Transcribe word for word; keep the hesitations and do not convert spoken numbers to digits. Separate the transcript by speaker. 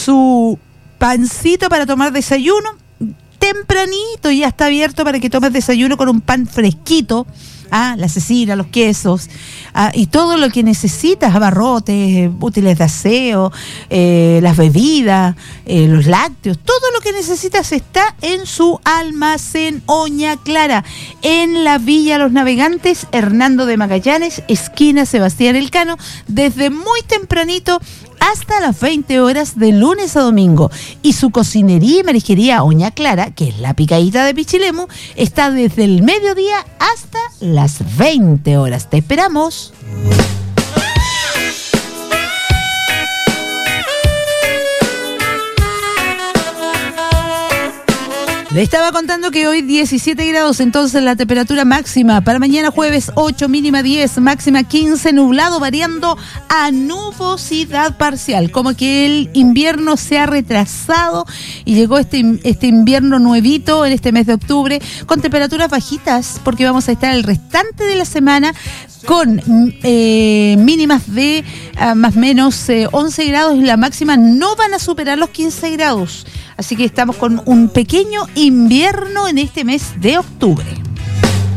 Speaker 1: su pancito para tomar desayuno. Tempranito ya está abierto para que tomes desayuno con un pan fresquito. Ah, la cecina, los quesos, ah, y todo lo que necesitas, abarrotes, útiles de aseo, eh, las bebidas, eh, los lácteos, todo lo que necesitas está en su almacén Oña Clara, en la Villa Los Navegantes, Hernando de Magallanes, esquina Sebastián Elcano, desde muy tempranito hasta las veinte horas de lunes a domingo. Y su cocinería y marisquería Oña Clara, que es la picadita de Pichilemu, está desde el mediodía hasta las veinte horas. Te esperamos. Le estaba contando que hoy diecisiete grados, entonces la temperatura máxima para mañana jueves ocho, mínima diez, máxima quince, nublado variando a nubosidad parcial, como que el invierno se ha retrasado y llegó este, este invierno nuevito en este mes de octubre con temperaturas bajitas, porque vamos a estar el restante de la semana con eh, mínimas de uh, más o menos eh, once grados y la máxima no van a superar los quince grados. Así que estamos con un pequeño invierno en este mes de octubre.